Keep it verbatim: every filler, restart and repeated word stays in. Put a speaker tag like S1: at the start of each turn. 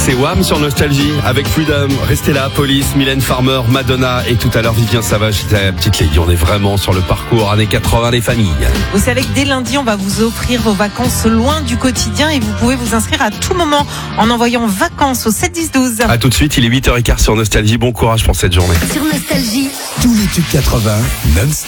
S1: C'est Wham sur Nostalgie avec Freedom. Restez là, Police, Mylène Farmer, Madonna et tout à l'heure Vivien Savage. C'était la petite lady. On est vraiment sur le parcours années quatre-vingts des familles.
S2: Vous savez que dès lundi, on va vous offrir vos vacances loin du quotidien et vous pouvez vous inscrire à tout moment en envoyant vacances au sept dix douze.
S1: A tout de suite, il est huit heures quinze sur Nostalgie. Bon courage pour cette journée.
S3: Sur Nostalgie,
S4: tous les tubes quatre-vingts non-stop.